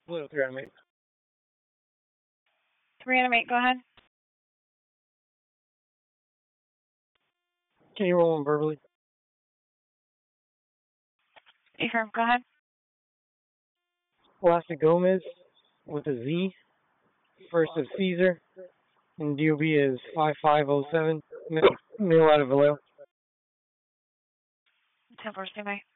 Blue, 308. Reanimate, go ahead. Can you roll them verbally? Affirm, go ahead. Elastic Gomez with a Z. First of Caesar. And DOB is 5507. Male out of Vallejo. 10-4, stay by.